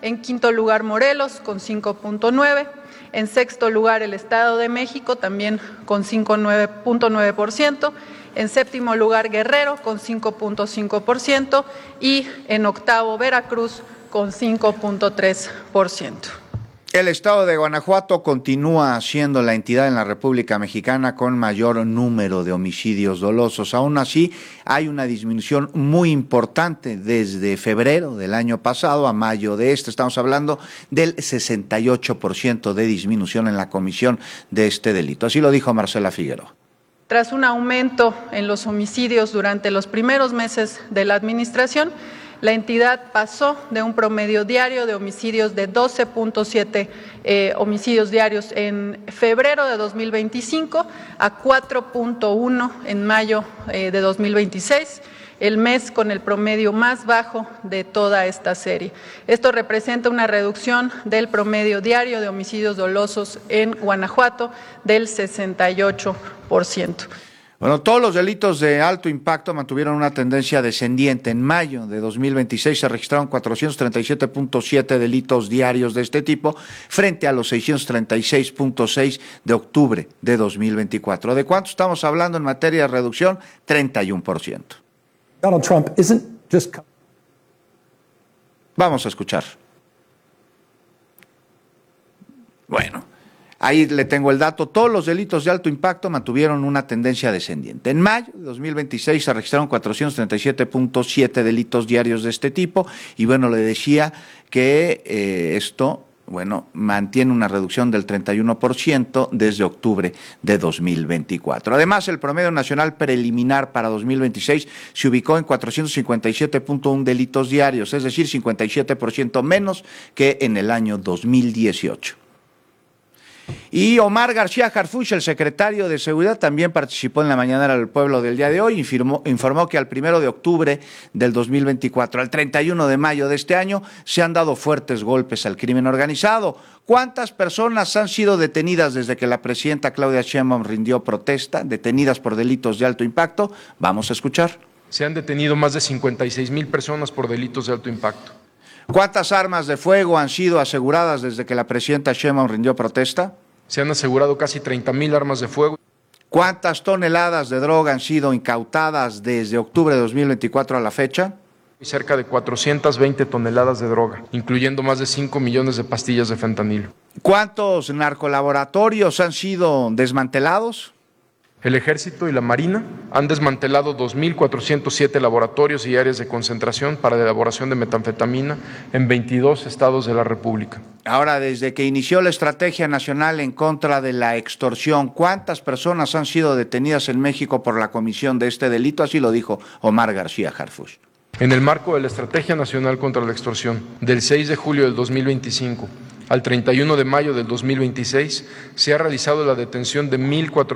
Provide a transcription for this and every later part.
En quinto lugar, Morelos, con 5.9%. En sexto lugar, el Estado de México, también con 5.9%. En séptimo lugar, Guerrero, con 5.5%. Y en octavo, Veracruz, con 5.3%. El estado de Guanajuato continúa siendo la entidad en la República Mexicana con mayor número de homicidios dolosos. Aún así, hay una disminución muy importante desde febrero del año pasado a mayo de este. Estamos hablando del 68% de disminución en la comisión de este delito. Así lo dijo Marcela Figueroa. Tras un aumento en los homicidios durante los primeros meses de la administración, la entidad pasó de un promedio diario de homicidios de 12.7 homicidios diarios en febrero de 2025 a 4.1 en mayo de 2026, el mes con el promedio más bajo de toda esta serie. Esto representa una reducción del promedio diario de homicidios dolosos en Guanajuato del 68%. Bueno, todos los delitos de alto impacto mantuvieron una tendencia descendiente. En mayo de 2026 se registraron 437.7 delitos diarios de este tipo frente a los 636.6 de octubre de 2024. ¿De cuánto estamos hablando en materia de reducción? 31%. Donald Trump isn't just... Vamos a escuchar. Bueno. Ahí le tengo el dato. Todos los delitos de alto impacto mantuvieron una tendencia descendiente. En mayo de 2026 se registraron 437.7 delitos diarios de este tipo. Y bueno, le decía que esto, bueno, mantiene una reducción del 31% desde octubre de 2024. Además, el promedio nacional preliminar para 2026 se ubicó en 457.1 delitos diarios, es decir, 57% menos que en el año 2018. Y Omar García Harfuch, el secretario de Seguridad, también participó en la mañanera del pueblo del día de hoy. Informó que al 1 de octubre del 2024 al 31 de mayo de este año se han dado fuertes golpes al crimen organizado. ¿Cuántas personas han sido detenidas desde que la presidenta Claudia Sheinbaum rindió protesta, detenidas por delitos de alto impacto? Vamos a escuchar. Se han detenido más de 56,000 personas por delitos de alto impacto. ¿Cuántas armas de fuego han sido aseguradas desde que la presidenta Sheinbaum rindió protesta? Se han asegurado casi 30,000 armas de fuego. ¿Cuántas toneladas de droga han sido incautadas desde octubre de 2024 a la fecha? Cerca de 420 toneladas de droga, incluyendo más de 5 millones de pastillas de fentanilo. ¿Cuántos narcolaboratorios han sido desmantelados? El Ejército y la Marina han desmantelado 2.407 laboratorios y áreas de concentración para la elaboración de metanfetamina en 22 estados de la República. Ahora, desde que inició la Estrategia Nacional en contra de la extorsión, ¿cuántas personas han sido detenidas en México por la comisión de este delito? Así lo dijo Omar García Harfuch. En el marco de la Estrategia Nacional contra la Extorsión, del 6 de julio del 2025 al 31 de mayo del 2026, se ha realizado la detención de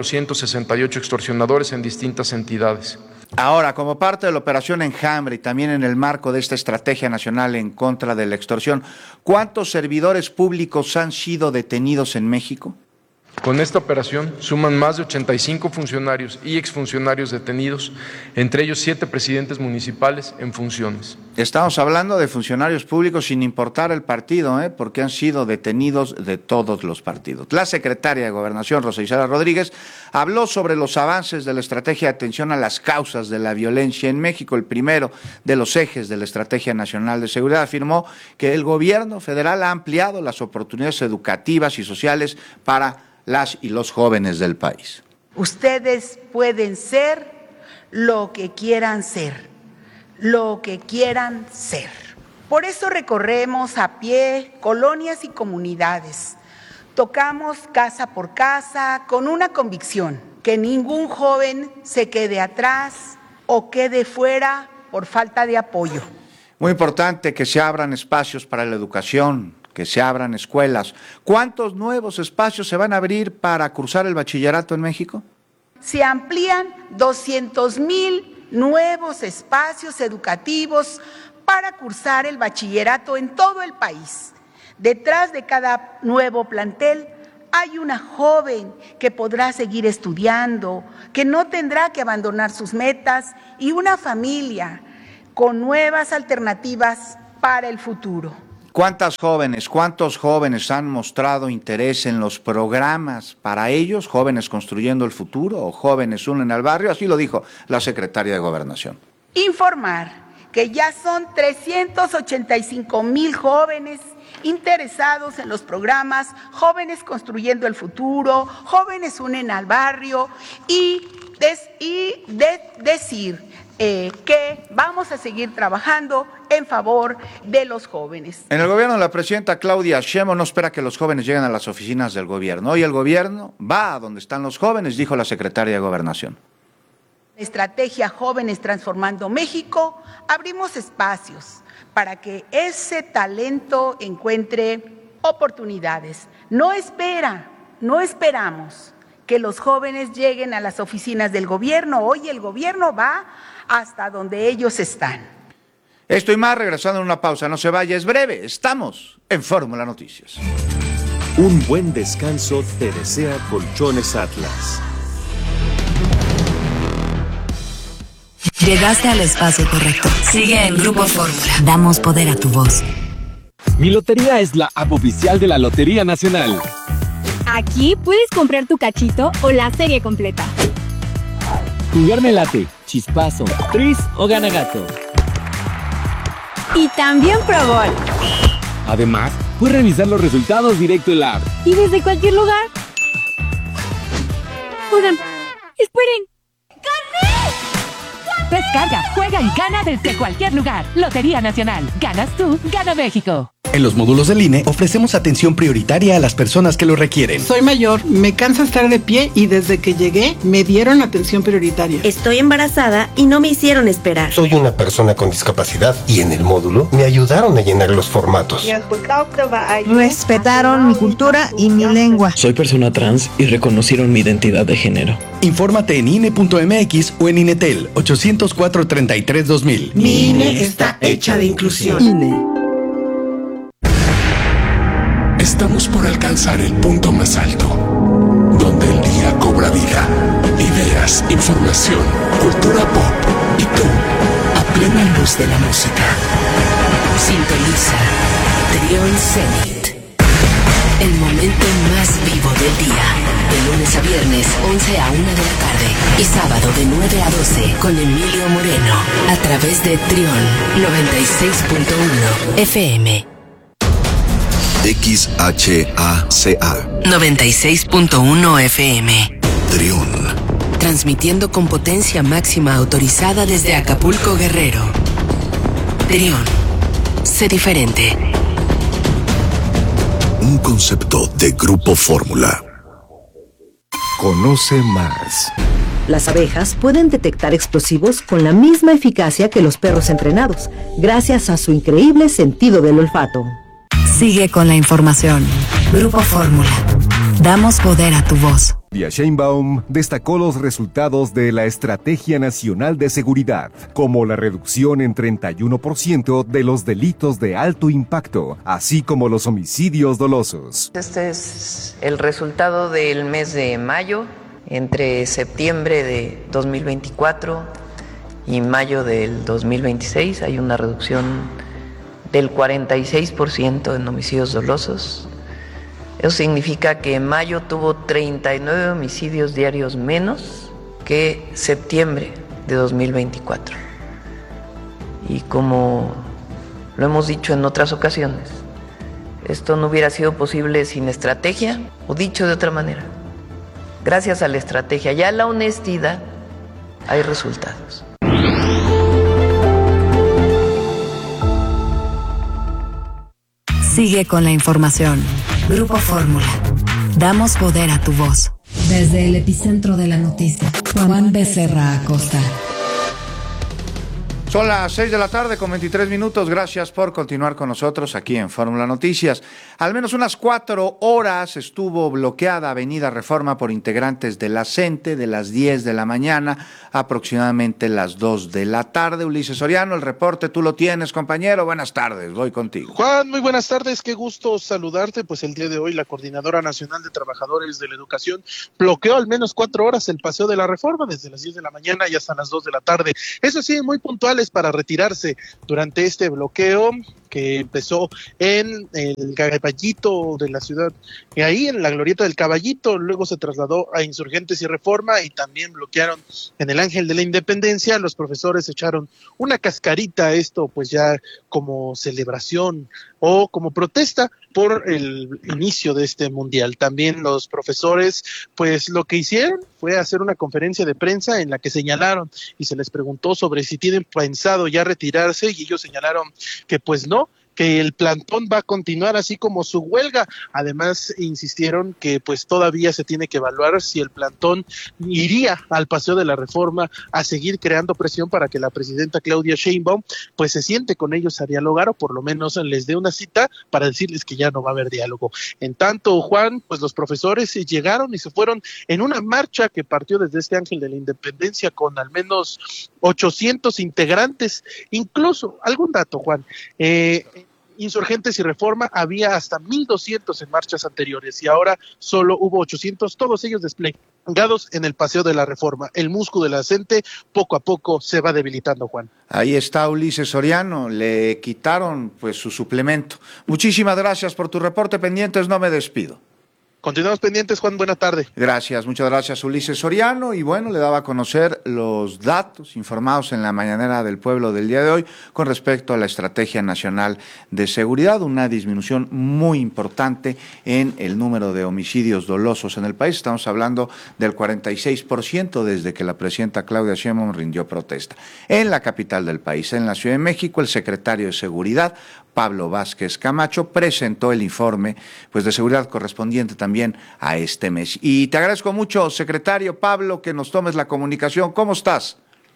1.468 extorsionadores en distintas entidades. Ahora, como parte de la operación Enjambre y también en el marco de esta Estrategia Nacional en contra de la extorsión, ¿cuántos servidores públicos han sido detenidos en México? Con esta operación suman más de 85 funcionarios y exfuncionarios detenidos, entre ellos 7 presidentes municipales en funciones. Estamos hablando de funcionarios públicos sin importar el partido, porque han sido detenidos de todos los partidos. La secretaria de Gobernación, Rosa Isela Rodríguez, habló sobre los avances de la estrategia de atención a las causas de la violencia en México. El primero de los ejes de la Estrategia Nacional de Seguridad afirmó que el gobierno federal ha ampliado las oportunidades educativas y sociales para las y los jóvenes del país. Ustedes pueden ser lo que quieran ser, lo que quieran ser. Por eso recorremos a pie colonias y comunidades. Tocamos casa por casa con una convicción, que ningún joven se quede atrás o quede fuera por falta de apoyo. Muy importante que se abran espacios para la educación, que se abran escuelas. ¿Cuántos nuevos espacios se van a abrir para cursar el bachillerato en México? Se amplían 200,000 nuevos espacios educativos para cursar el bachillerato en todo el país. Detrás de cada nuevo plantel hay una joven que podrá seguir estudiando, que no tendrá que abandonar sus metas y una familia con nuevas alternativas para el futuro. ¿Cuántos jóvenes han mostrado interés en los programas para ellos? Jóvenes construyendo el futuro o jóvenes unen al barrio, así lo dijo la secretaria de Gobernación. Informar que ya son 385,000 jóvenes interesados en los programas Jóvenes Construyendo el Futuro, Jóvenes Unen al Barrio y decir que vamos a seguir trabajando en favor de los jóvenes. En el gobierno de la presidenta Claudia Sheinbaum no espera que los jóvenes lleguen a las oficinas del gobierno. Hoy el gobierno va a donde están los jóvenes, dijo la secretaria de Gobernación. Estrategia Jóvenes Transformando México, abrimos espacios para que ese talento encuentre oportunidades. No esperamos que los jóvenes lleguen a las oficinas del gobierno. Hoy el gobierno va hasta donde ellos están. Esto y más, regresando en una pausa. No se vaya, es breve. Estamos en Fórmula Noticias. Un buen descanso te desea Colchones Atlas. Llegaste al espacio correcto. Sigue en Grupo Fórmula. Damos poder a tu voz. Mi lotería es la app oficial de la Lotería Nacional. Aquí puedes comprar tu cachito o la serie completa. Jugar me late, chispazo, tris o gana gato. Y también Pro Gol. Además, puedes revisar los resultados directo en la app. Y desde cualquier lugar. Oigan, esperen. ¡Gané! Descarga, juega y gana desde cualquier lugar. Lotería Nacional. Ganas tú, gana México. En los módulos del INE ofrecemos atención prioritaria a las personas que lo requieren. Soy mayor, me cansa estar de pie y desde que llegué me dieron atención prioritaria. Estoy embarazada y no me hicieron esperar. Soy una persona con discapacidad y en el módulo me ayudaron a llenar los formatos. Respetaron mi cultura y mi lengua. Soy persona trans y reconocieron mi identidad de género. Infórmate en INE.mx o en INETEL 804-33-2000. Mi INE está hecha de inclusión. INE. Estamos por alcanzar el punto más alto, donde el día cobra vida, ideas, información, cultura pop y tú, a plena luz de la música. Sintoniza Trión Zenit. El momento más vivo del día. De lunes a viernes, 11 a 1 de la tarde. Y sábado de 9 a 12 con Emilio Moreno. A través de Trión 96.1 FM. XHACA 96.1 FM. Trión. Transmitiendo con potencia máxima autorizada desde Acapulco, Guerrero. Trión. Sé diferente. Un concepto de Grupo Fórmula. Conoce más. Las abejas pueden detectar explosivos con la misma eficacia que los perros entrenados, gracias a su increíble sentido del olfato. Sigue con la información. Grupo Fórmula. Damos poder a tu voz. Claudia Sheinbaum destacó los resultados de la Estrategia Nacional de Seguridad, como la reducción en 31% de los delitos de alto impacto, así como los homicidios dolosos. Este es el resultado del mes de mayo. Entre septiembre de 2024 y mayo del 2026 hay una reducción del 46% en homicidios dolosos. Eso significa que mayo tuvo 39 homicidios diarios menos que septiembre de 2024. Y como lo hemos dicho en otras ocasiones, esto no hubiera sido posible sin estrategia, o dicho de otra manera, gracias a la estrategia y a la honestidad hay resultados. Sigue con la información. Grupo Fórmula. Damos poder a tu voz. Desde el epicentro de la noticia, Juan Becerra Acosta. Son las 6 de la tarde con 23 minutos. Gracias por continuar con nosotros aquí en Fórmula Noticias. Al menos unas 4 horas estuvo bloqueada Avenida Reforma por integrantes de la CENTE de las 10 de la mañana aproximadamente las 2 de la tarde. Ulises Soriano, el reporte tú lo tienes, compañero. Buenas tardes, voy contigo. Juan, muy buenas tardes, qué gusto saludarte. Pues el día de hoy la Coordinadora Nacional de Trabajadores de la Educación bloqueó al menos 4 horas el Paseo de la Reforma desde las 10 de la mañana y hasta las 2 de la tarde. Eso sí, muy puntual puntuales para retirarse durante este bloqueo que empezó en el Caballito de la ciudad, y ahí en la Glorieta del Caballito, luego se trasladó a Insurgentes y Reforma y también bloquearon en el Ángel de la Independencia. Los profesores echaron una cascarita, esto pues ya como celebración o como protesta por el inicio de este mundial. También los profesores pues lo que hicieron fue hacer una conferencia de prensa en la que señalaron y se les preguntó sobre si tienen pensado ya retirarse, y ellos señalaron que pues no, que el plantón va a continuar así como su huelga. Además insistieron que pues todavía se tiene que evaluar si el plantón iría al Paseo de la Reforma a seguir creando presión para que la presidenta Claudia Sheinbaum pues se siente con ellos a dialogar, o por lo menos les dé una cita para decirles que ya no va a haber diálogo. En tanto, Juan, pues los profesores llegaron y se fueron en una marcha que partió desde este Ángel de la Independencia con al menos 800 integrantes. Incluso, algún dato, Juan, Insurgentes y Reforma había hasta 1,200 en marchas anteriores y ahora solo hubo 800, todos ellos desplegados en el Paseo de la Reforma. El músculo de la gente poco a poco se va debilitando, Juan. Ahí está Ulises Soriano, le quitaron pues su suplemento. Muchísimas gracias por tu reporte, pendientes, no me despido. Continuamos pendientes, Juan, buena tarde. Gracias, muchas gracias Ulises Soriano. Y bueno, le daba a conocer los datos informados en la mañanera del pueblo del día de hoy con respecto a la Estrategia Nacional de Seguridad, una disminución muy importante en el número de homicidios dolosos en el país. Estamos hablando del 46% desde que la presidenta Claudia Sheinbaum rindió protesta. En la capital del país, en la Ciudad de México, el secretario de Seguridad, Pablo Vázquez Camacho, presentó el informe pues de seguridad correspondiente también a este mes. Y te agradezco mucho, secretario Pablo, que nos tomes la comunicación. ¿Cómo estás?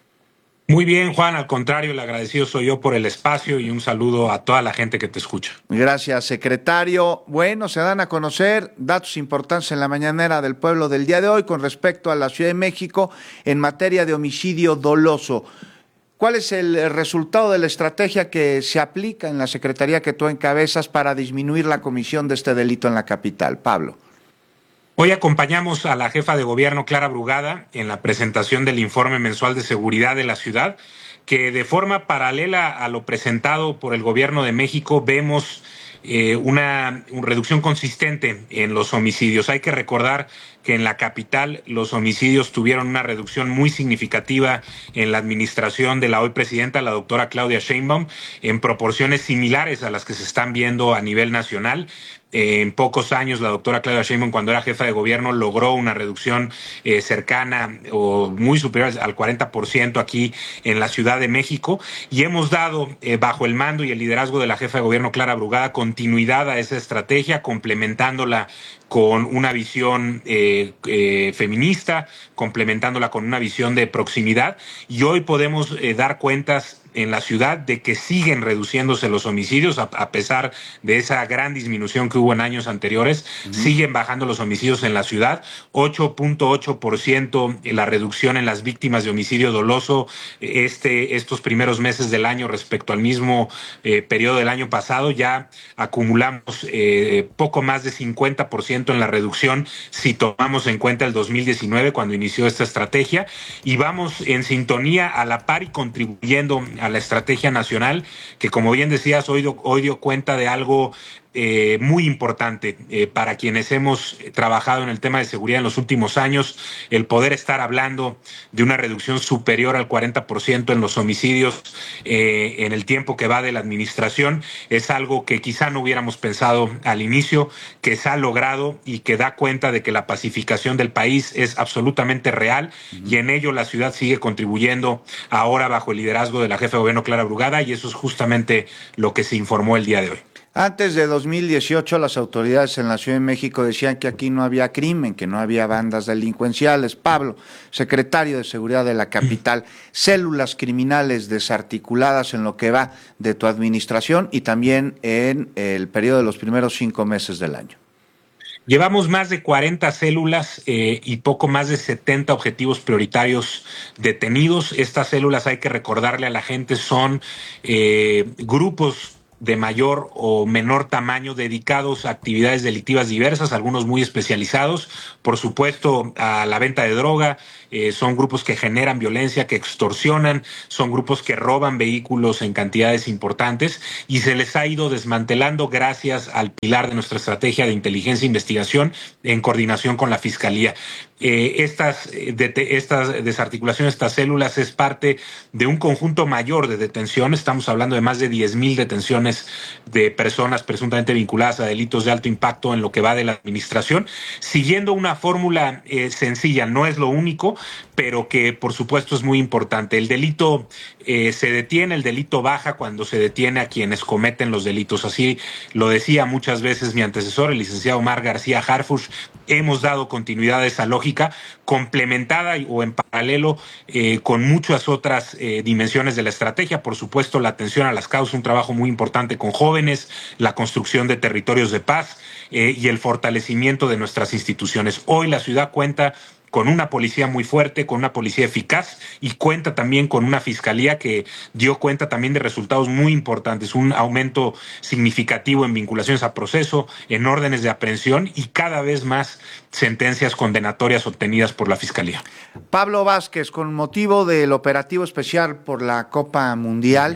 Muy bien, Juan, al contrario, el agradecido soy yo por el espacio y un saludo a toda la gente que te escucha. Gracias, secretario. Bueno, se dan a conocer datos importantes en la mañanera del pueblo del día de hoy con respecto a la Ciudad de México en materia de homicidio doloso. ¿Cuál es el resultado de la estrategia que se aplica en la secretaría que tú encabezas para disminuir la comisión de este delito en la capital? Pablo. Hoy acompañamos a la jefa de gobierno, Clara Brugada, en la presentación del informe mensual de seguridad de la ciudad, que de forma paralela a lo presentado por el gobierno de México vemos una reducción consistente en los homicidios. Hay que recordar que en la capital los homicidios tuvieron una reducción muy significativa en la administración de la hoy presidenta, la doctora Claudia Sheinbaum, en proporciones similares a las que se están viendo a nivel nacional. En pocos años, la doctora Claudia Sheinbaum, cuando era jefa de gobierno, logró una reducción cercana o muy superior al 40% aquí en la Ciudad de México, y hemos dado, bajo el mando y el liderazgo de la jefa de gobierno, Clara Brugada, continuidad a esa estrategia, complementándola con una visión feminista, complementándola con una visión de proximidad, y hoy podemos dar cuentas en la ciudad de que siguen reduciéndose los homicidios a pesar de esa gran disminución que hubo en años anteriores. Siguen bajando los homicidios en la ciudad, 8.8% la reducción en las víctimas de homicidio doloso estos primeros meses del año respecto al mismo periodo del año pasado. Ya acumulamos poco más de 50% en la reducción si tomamos en cuenta el 2019 cuando inició esta estrategia, y vamos en sintonía a la par y contribuyendo a la estrategia nacional, que como bien decías, hoy dio cuenta de algo muy importante para quienes hemos trabajado en el tema de seguridad en los últimos años. El poder estar hablando de una reducción superior al 40% en los homicidios en el tiempo que va de la administración es algo que quizá no hubiéramos pensado al inicio, que se ha logrado y que da cuenta de que la pacificación del país es absolutamente real, y en ello la ciudad sigue contribuyendo ahora bajo el liderazgo de la jefa de gobierno, Clara Brugada, y eso es justamente lo que se informó el día de hoy. Antes de 2018, las autoridades en la Ciudad de México decían que aquí no había crimen, que no había bandas delincuenciales. Pablo, secretario de Seguridad de la capital, células criminales desarticuladas en lo que va de tu administración y también en el periodo de los primeros 5 meses del año. Llevamos más de 40 células y poco más de 70 objetivos prioritarios detenidos. Estas células, hay que recordarle a la gente, son grupos de mayor o menor tamaño dedicados a actividades delictivas diversas, algunos muy especializados, por supuesto a la venta de droga, son grupos que generan violencia, que extorsionan, son grupos que roban vehículos en cantidades importantes y se les ha ido desmantelando gracias al pilar de nuestra estrategia de inteligencia e investigación en coordinación con la Fiscalía. Estas desarticulaciones, estas células, es parte de un conjunto mayor de detenciones. Estamos hablando de más de 10,000 detenciones de personas presuntamente vinculadas a delitos de alto impacto en lo que va de la administración, siguiendo una fórmula sencilla. No es lo único, pero que por supuesto es muy importante. El delito se detiene, el delito baja cuando se detiene a quienes cometen los delitos. Así lo decía muchas veces mi antecesor, el licenciado Omar García Harfuch. Hemos dado continuidad a esa lógica, complementada o en paralelo con muchas otras dimensiones de la estrategia. Por supuesto, la atención a las causas, un trabajo muy importante con jóvenes, la construcción de territorios de paz y el fortalecimiento de nuestras instituciones. Hoy la ciudad cuenta con una policía muy fuerte, con una policía eficaz y cuenta también con una fiscalía que dio cuenta también de resultados muy importantes, un aumento significativo en vinculaciones a proceso, en órdenes de aprehensión y cada vez más sentencias condenatorias obtenidas por la fiscalía. Pablo Vázquez, con motivo del operativo especial por la Copa Mundial,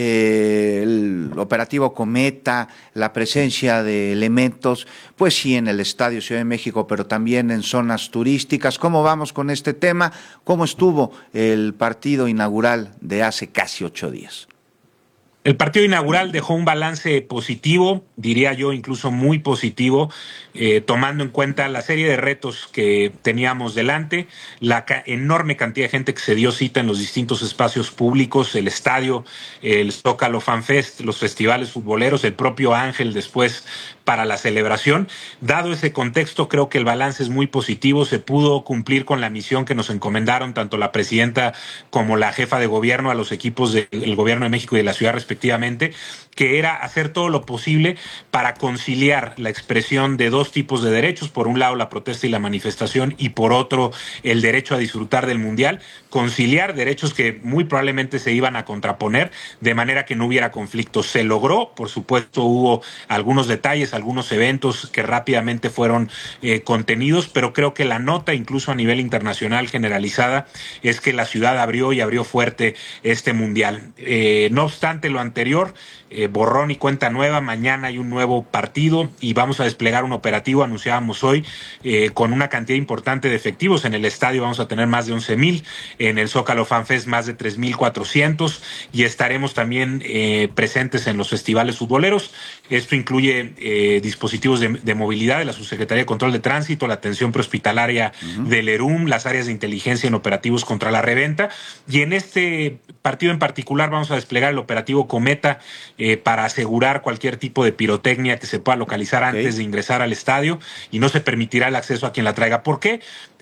el operativo Cometa, la presencia de elementos, pues sí, en el Estadio Ciudad de México, pero también en zonas turísticas. ¿Cómo vamos con este tema? ¿Cómo estuvo el partido inaugural de hace casi 8 días? El partido inaugural dejó un balance positivo, diría yo incluso muy positivo, tomando en cuenta la serie de retos que teníamos delante, la enorme cantidad de gente que se dio cita en los distintos espacios públicos, el estadio, el Zócalo Fan Fest, los festivales futboleros, el propio Ángel después para la celebración. Dado ese contexto, creo que el balance es muy positivo, se pudo cumplir con la misión que nos encomendaron tanto la presidenta como la jefa de gobierno a los equipos del Gobierno de México y de la ciudad respectivamente, que era hacer todo lo posible para conciliar la expresión de dos tipos de derechos, por un lado la protesta y la manifestación y por otro el derecho a disfrutar del Mundial, conciliar derechos que muy probablemente se iban a contraponer de manera que no hubiera conflictos. Se logró, por supuesto hubo algunos detalles, algunos eventos que rápidamente fueron contenidos, pero creo que la nota incluso a nivel internacional generalizada es que la ciudad abrió fuerte este Mundial. No obstante lo anterior, borrón y cuenta nueva, mañana hay un nuevo partido y vamos a desplegar un operativo, anunciábamos hoy, con una cantidad importante de efectivos. En el estadio vamos a tener más de 11,000, en el Zócalo Fan Fest más de 3,400 y estaremos también presentes en los festivales futboleros. Esto incluye dispositivos de movilidad de la Subsecretaría de Control de Tránsito, la atención prehospitalaria del ERUM, las áreas de inteligencia en operativos contra la reventa, y en este partido en particular vamos a desplegar el operativo Cometa para asegurar cualquier tipo de pirotecnia que se pueda localizar antes de ingresar al estadio y no se permitirá el acceso a quien la traiga. ¿Por qué?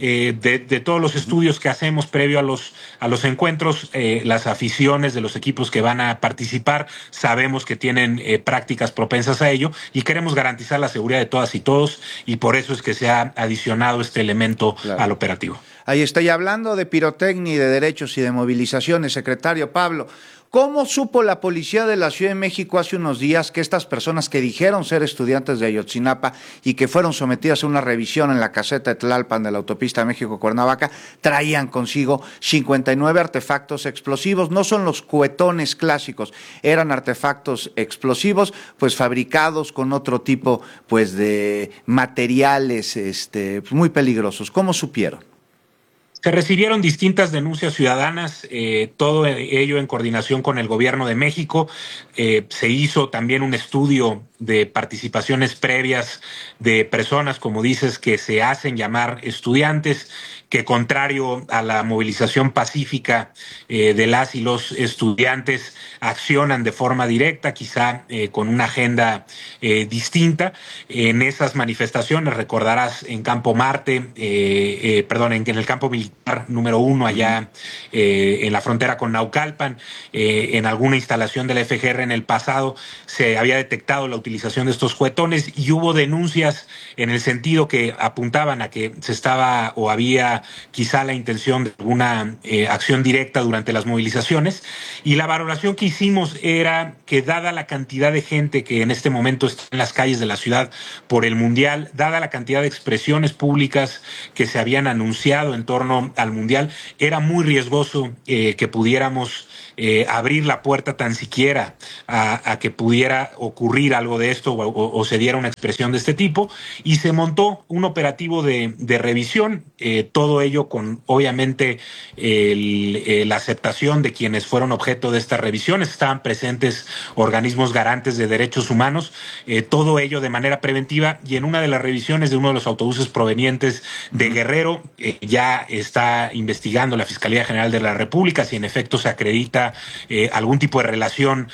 De todos los estudios que hacemos previo a los encuentros, las aficiones de los equipos que van a participar sabemos que tienen prácticas propensas a ello y queremos garantizar la seguridad de todas y todos y por eso es que se ha adicionado este elemento al operativo. Ahí está, y hablando de pirotecnia y de derechos y de movilizaciones, secretario Pablo, ¿cómo supo la policía de la Ciudad de México hace unos días que estas personas que dijeron ser estudiantes de Ayotzinapa y que fueron sometidas a una revisión en la caseta de Tlalpan de la autopista México-Cuernavaca traían consigo 59 artefactos explosivos? No son los cuetones clásicos, eran artefactos explosivos pues fabricados con otro tipo pues de materiales muy peligrosos. ¿Cómo supieron? Se recibieron distintas denuncias ciudadanas, todo ello en coordinación con el Gobierno de México. Se hizo también un estudio de participaciones previas de personas, como dices, que se hacen llamar estudiantes, que contrario a la movilización pacífica de las y los estudiantes, accionan de forma directa, quizá con una agenda distinta. En esas manifestaciones, recordarás, en Campo Marte, en el campo militar número 1, allá en la frontera con Naucalpan, en alguna instalación de la FGR en el pasado, se había detectado la utilización utilización de estos juguetones, y hubo denuncias en el sentido que apuntaban a que se estaba o había quizá la intención de alguna acción directa durante las movilizaciones, y la valoración que hicimos era que, dada la cantidad de gente que en este momento está en las calles de la ciudad por el Mundial, dada la cantidad de expresiones públicas que se habían anunciado en torno al Mundial, era muy riesgoso que pudiéramos abrir la puerta tan siquiera a que pudiera ocurrir algo de esto o se diera una expresión de este tipo, y se montó un operativo de revisión, todo ello con obviamente la aceptación de quienes fueron objeto de estas revisiones. Estaban presentes organismos garantes de derechos humanos, todo ello de manera preventiva, y en una de las revisiones de uno de los autobuses provenientes de Guerrero ya está investigando la Fiscalía General de la República si en efecto se acredita algún tipo de relación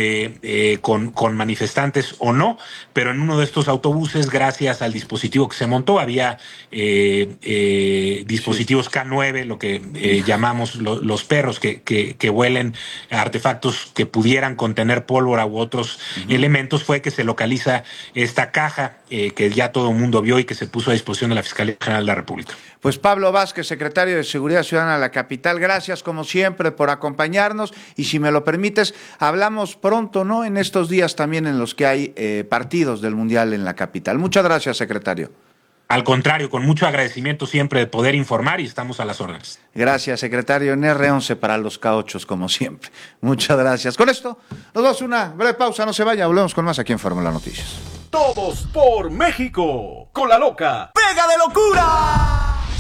con manifestantes o no, pero en uno de estos autobuses, gracias al dispositivo que se montó, había dispositivos K9, lo que llamamos los perros que huelen artefactos que pudieran contener pólvora u otros elementos. Fue que se localiza esta caja que ya todo el mundo vio y que se puso a disposición de la Fiscalía General de la República. Pues Pablo Vázquez, secretario de Seguridad Ciudadana de la capital, gracias como siempre por acompañarnos, y si me lo permites, hablamos pronto, ¿no? En estos días también en los que hay partidos del Mundial en la capital. Muchas gracias, secretario. Al contrario, con mucho agradecimiento siempre de poder informar, y estamos a las órdenes. Gracias, secretario. En R11 para los K8, como siempre. Muchas gracias. Con esto, nos damos una breve pausa, no se vaya, volvemos con más aquí en Fórmula Noticias. Todos por México, con la loca Pega de Locura.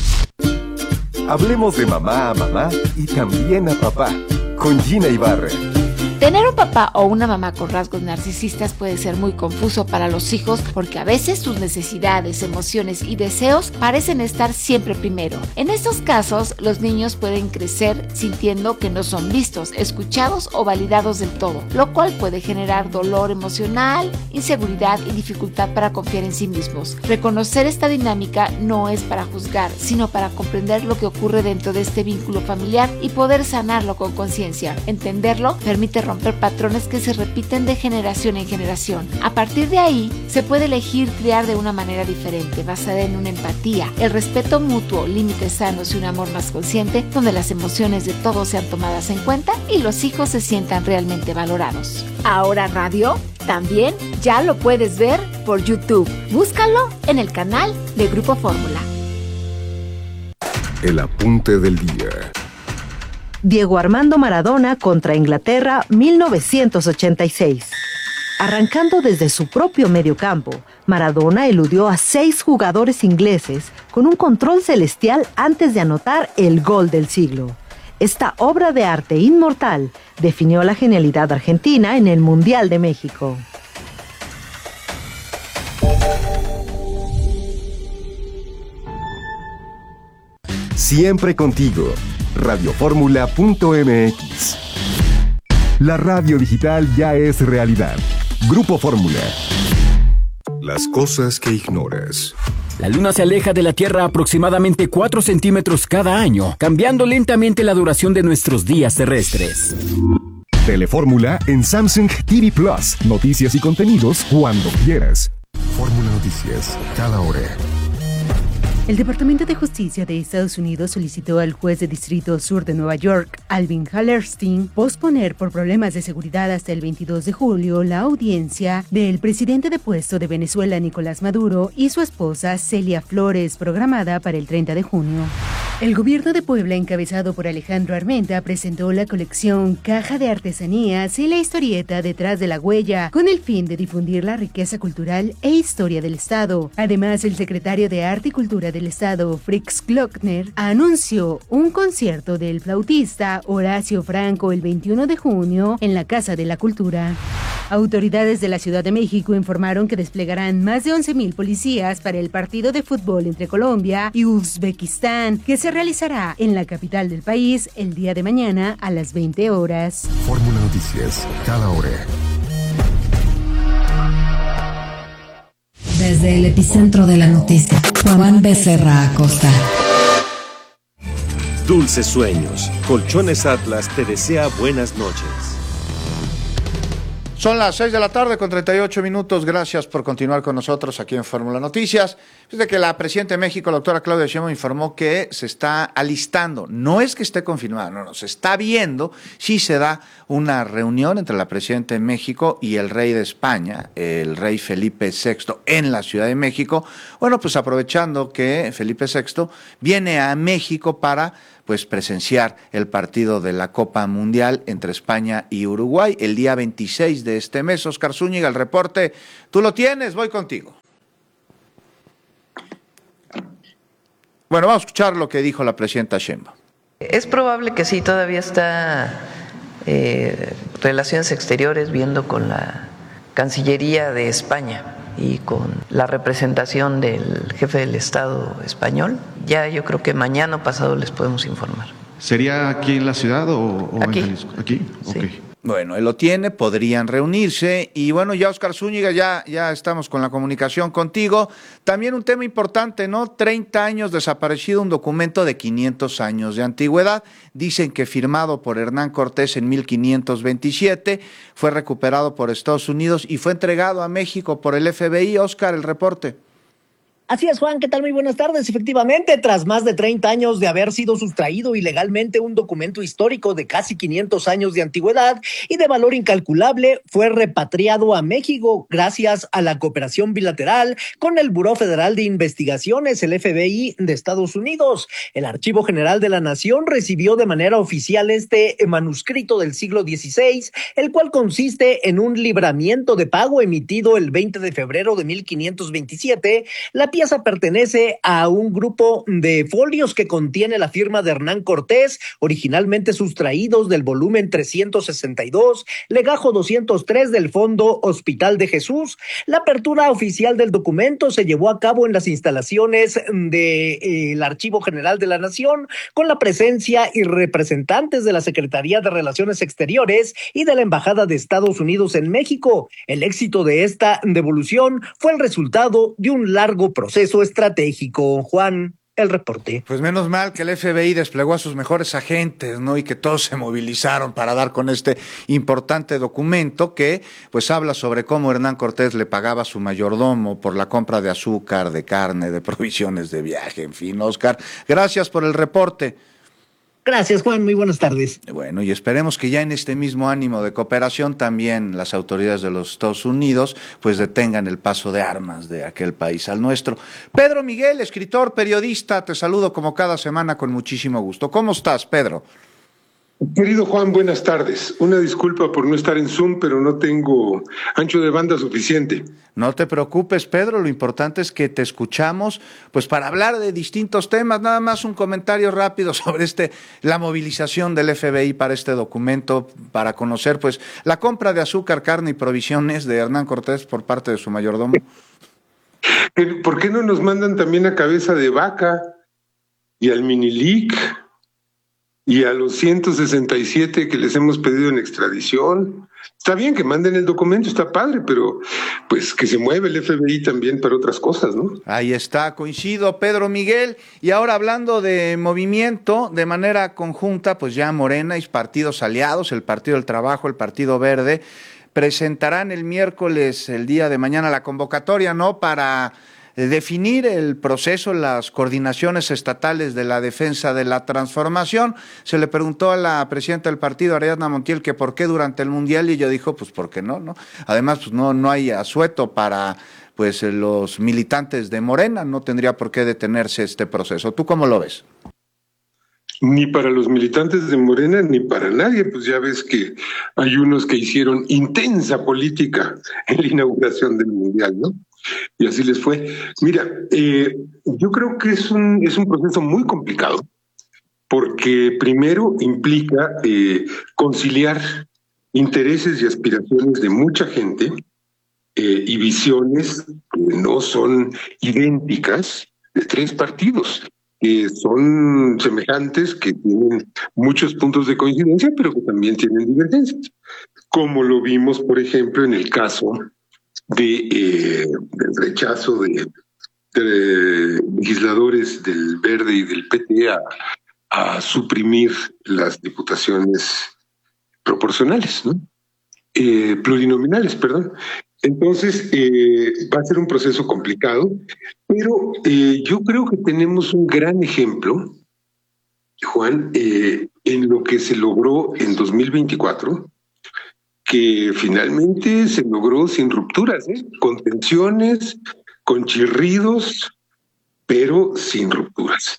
Hablemos de mamá a mamá y también a papá, con Gina Ibarra. Tener un papá o una mamá con rasgos narcisistas puede ser muy confuso para los hijos, porque a veces sus necesidades, emociones y deseos parecen estar siempre primero. En estos casos, los niños pueden crecer sintiendo que no son vistos, escuchados o validados del todo, lo cual puede generar dolor emocional, inseguridad y dificultad para confiar en sí mismos. Reconocer esta dinámica no es para juzgar, sino para comprender lo que ocurre dentro de este vínculo familiar y poder sanarlo con conciencia. Entenderlo permite romper patrones que se repiten de generación en generación. A partir de ahí, se puede elegir criar de una manera diferente, basada en una empatía, el respeto mutuo, límites sanos y un amor más consciente, donde las emociones de todos sean tomadas en cuenta y los hijos se sientan realmente valorados. Ahora Radio también ya lo puedes ver por YouTube. Búscalo en el canal de Grupo Fórmula. El apunte del día. Diego Armando Maradona contra Inglaterra, 1986. Arrancando desde su propio mediocampo, Maradona eludió a 6 jugadores ingleses con un control celestial antes de anotar el gol del siglo. Esta obra de arte inmortal definió la genialidad argentina en el Mundial de México. Siempre contigo. Radioformula.mx. La radio digital ya es realidad. Grupo Fórmula. Las cosas que ignoras. La Luna se aleja de la Tierra aproximadamente 4 centímetros cada año, cambiando lentamente la duración de nuestros días terrestres. Telefórmula en Samsung TV Plus. Noticias y contenidos cuando quieras. Fórmula Noticias, cada hora. El Departamento de Justicia de Estados Unidos solicitó al juez de Distrito Sur de Nueva York, Alvin Hallerstein, posponer por problemas de seguridad hasta el 22 de julio la audiencia del presidente depuesto de Venezuela, Nicolás Maduro, y su esposa, Celia Flores, programada para el 30 de junio. El gobierno de Puebla, encabezado por Alejandro Armenta, presentó la colección Caja de Artesanías y la historieta Detrás de la Huella, con el fin de difundir la riqueza cultural e historia del Estado. Además, el secretario de Arte y Cultura del Estado, Fritz Glockner, anunció un concierto del flautista Horacio Franco el 21 de junio en la Casa de la Cultura. Autoridades de la Ciudad de México informaron que desplegarán más de 11,000 policías para el partido de fútbol entre Colombia y Uzbekistán, que se realizará en la capital del país el día de mañana a las 20 horas. Fórmula Noticias, cada hora. Desde el epicentro de la noticia, Juan Becerra Acosta. Dulces sueños. Colchones Atlas te desea buenas noches. Son las 6:38 p.m. Gracias por continuar con nosotros aquí en Fórmula Noticias. Desde que la presidenta de México, la doctora Claudia Sheinbaum, informó que se está alistando. No es que esté confirmado, no, se está viendo si se da una reunión entre la presidenta de México y el rey de España, el rey Felipe VI, en la Ciudad de México. Bueno, pues aprovechando que Felipe VI viene a México para presenciar el partido de la Copa Mundial entre España y Uruguay el día 26 de este mes. Oscar Zúñiga, el reporte, tú lo tienes, voy contigo. Bueno, vamos a escuchar lo que dijo la presidenta Sheinbaum. Es probable que sí, todavía está Relaciones Exteriores viendo con la Cancillería de España y con la representación del jefe del Estado español. Ya yo creo que mañana o pasado les podemos informar. ¿Sería aquí en la ciudad o aquí. En Jalisco? ¿Aquí? Sí. Okay. Bueno, él lo tiene, podrían reunirse. Y bueno, ya Oscar Zúñiga, ya estamos con la comunicación contigo. También un tema importante, ¿no? 30 años desaparecido un documento de 500 años de antigüedad. Dicen que firmado por Hernán Cortés en 1527, fue recuperado por Estados Unidos y fue entregado a México por el FBI. Oscar, el reporte. Así es, Juan, ¿qué tal? Muy buenas tardes. Efectivamente, tras más de 30 años de haber sido sustraído ilegalmente un documento histórico de casi 500 años de antigüedad y de valor incalculable, fue repatriado a México gracias a la cooperación bilateral con el Buró Federal de Investigaciones, el FBI de Estados Unidos. El Archivo General de la Nación recibió de manera oficial este manuscrito del siglo XVI, el cual consiste en un libramiento de pago emitido el 20 de febrero de 1527. La pieza pertenece a un grupo de folios que contiene la firma de Hernán Cortés, originalmente sustraídos del volumen 362, legajo 203 del Fondo Hospital de Jesús. La apertura oficial del documento se llevó a cabo en las instalaciones del Archivo General de la Nación, con la presencia y representantes de la Secretaría de Relaciones Exteriores y de la Embajada de Estados Unidos en México. El éxito de esta devolución fue el resultado de un largo proceso estratégico. Juan, el reporte. Pues menos mal que el FBI desplegó a sus mejores agentes, ¿no? Y que todos se movilizaron para dar con este importante documento que pues habla sobre cómo Hernán Cortés le pagaba a su mayordomo por la compra de azúcar, de carne, de provisiones de viaje, en fin. Oscar, gracias por el reporte. Gracias, Juan. Muy buenas tardes. Bueno, y esperemos que ya en este mismo ánimo de cooperación también las autoridades de los Estados Unidos pues detengan el paso de armas de aquel país al nuestro. Pedro Miguel, escritor, periodista, te saludo como cada semana con muchísimo gusto. ¿Cómo estás, Pedro? Querido Juan, buenas tardes. Una disculpa por no estar en Zoom, pero no tengo ancho de banda suficiente. No te preocupes, Pedro, lo importante es que te escuchamos, pues para hablar de distintos temas. Nada más un comentario rápido sobre la movilización del FBI para este documento, para conocer pues la compra de azúcar, carne y provisiones de Hernán Cortés por parte de su mayordomo. ¿Por qué no nos mandan también a Cabeza de Vaca y al Minilic y a los 167 que les hemos pedido en extradición? Está bien que manden el documento, está padre, pero pues que se mueve el FBI también para otras cosas, ¿no? Ahí está, coincido, Pedro Miguel. Y ahora hablando de movimiento, de manera conjunta, pues ya Morena y partidos aliados, el Partido del Trabajo, el Partido Verde, presentarán el miércoles, el día de mañana, la convocatoria, ¿no?, para definir el proceso, las coordinaciones estatales de la defensa de la transformación. Se le preguntó a la presidenta del partido, Ariadna Montiel, que por qué durante el Mundial, y ella dijo, pues ¿por qué no? Además, pues no hay asueto para pues los militantes de Morena, no tendría por qué detenerse este proceso. ¿Tú cómo lo ves? Ni para los militantes de Morena, ni para nadie. Pues ya ves que hay unos que hicieron intensa política en la inauguración del Mundial, ¿no? Y así les fue. Mira, yo creo que es un proceso muy complicado, porque primero implica conciliar intereses y aspiraciones de mucha gente y visiones que no son idénticas de tres partidos, que son semejantes, que tienen muchos puntos de coincidencia, pero que también tienen divergencias, como lo vimos, por ejemplo, en el caso del rechazo de legisladores del Verde y del PT a suprimir las diputaciones proporcionales, ¿no? plurinominales, perdón. Entonces, va a ser un proceso complicado, pero yo creo que tenemos un gran ejemplo, Juan, en lo que se logró en 2024, que finalmente se logró sin rupturas, con tensiones, con chirridos, pero sin rupturas.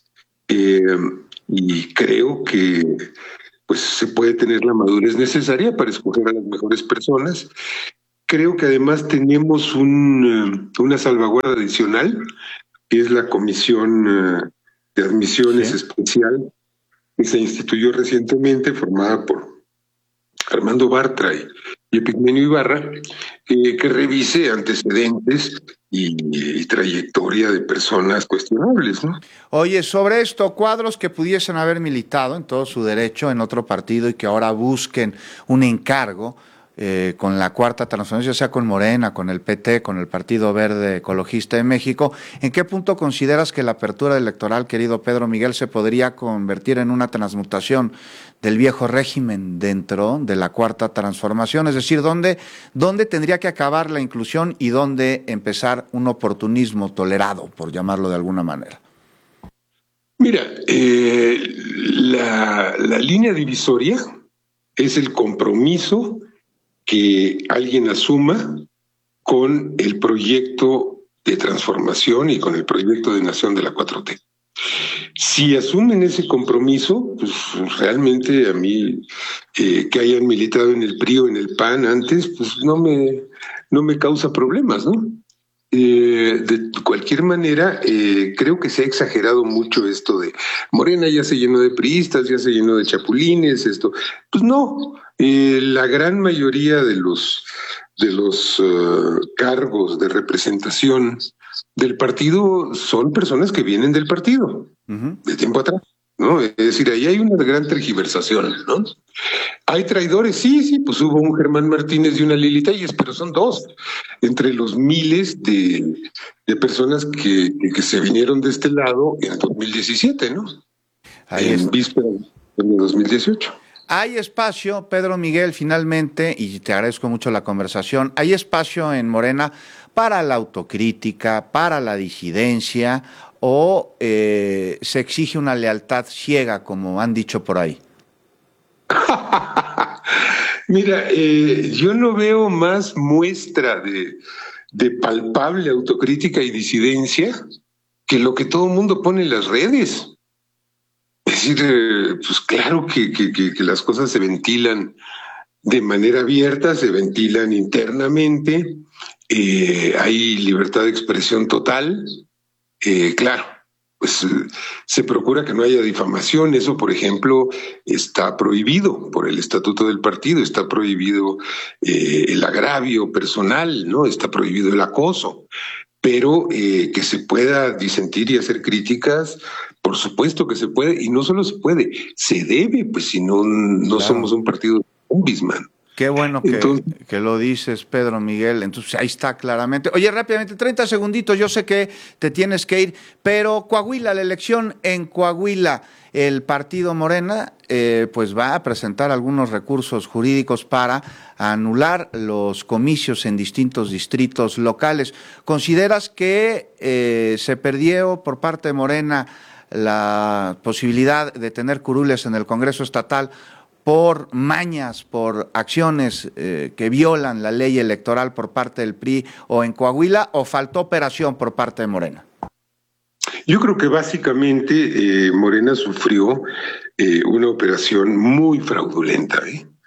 Y creo que pues se puede tener la madurez necesaria para escoger a las mejores personas. Creo que además tenemos una salvaguarda adicional, que es la Comisión de Admisiones Especial, que se instituyó recientemente, formada por Armando Bartra y Epigmenio Ibarra, que revise antecedentes y trayectoria de personas cuestionables, ¿no? Oye, sobre esto, cuadros que pudiesen haber militado en todo su derecho en otro partido y que ahora busquen un encargo con la Cuarta Transformación, ya sea con Morena, con el PT, con el Partido Verde Ecologista de México, ¿en qué punto consideras que la apertura electoral, querido Pedro Miguel, se podría convertir en una transmutación del viejo régimen dentro de la Cuarta Transformación? Es decir, ¿dónde tendría que acabar la inclusión y dónde empezar un oportunismo tolerado, por llamarlo de alguna manera? Mira, la línea divisoria es el compromiso que alguien asuma con el proyecto de transformación y con el proyecto de nación de la 4T. Si asumen ese compromiso, pues realmente a mí que hayan militado en el PRI o en el PAN antes, pues no me causa problemas, ¿no? De cualquier manera, creo que se ha exagerado mucho esto de Morena ya se llenó de priistas, ya se llenó de chapulines, esto. Pues no, la gran mayoría de los cargos de representación del partido son personas que vienen del partido, de tiempo atrás, ¿no? Es decir, ahí hay una gran tergiversación, ¿no? ¿Hay traidores? Sí, pues hubo un Germán Martínez y una Lili Telles, pero son dos, entre los miles de personas que se vinieron de este lado en 2017, ¿no? En víspera de 2018. Hay espacio, Pedro Miguel, finalmente, y te agradezco mucho la conversación, hay espacio en Morena para la autocrítica, para la disidencia, o se exige una lealtad ciega, como han dicho por ahí. Mira, yo no veo más muestra de palpable autocrítica y disidencia que lo que todo el mundo pone en las redes. Es decir, pues claro que las cosas se ventilan de manera abierta, se ventilan internamente, hay libertad de expresión total, claro. Pues se procura que no haya difamación. Eso, por ejemplo, está prohibido por el estatuto del partido, está prohibido el agravio personal, ¿no? Está prohibido el acoso, pero que se pueda disentir y hacer críticas, por supuesto que se puede, y no solo se puede, se debe, pues si no claro. Somos un partido de zombisman. Qué bueno que lo dices, Pedro Miguel. Entonces, ahí está claramente. Oye, rápidamente, 30 segunditos, yo sé que te tienes que ir, pero Coahuila, la elección en Coahuila, el partido Morena, pues va a presentar algunos recursos jurídicos para anular los comicios en distintos distritos locales. ¿Consideras que se perdió por parte de Morena la posibilidad de tener curules en el Congreso Estatal por mañas, por acciones que violan la ley electoral por parte del PRI o en Coahuila, o faltó operación por parte de Morena? Yo creo que básicamente Morena sufrió una operación muy fraudulenta.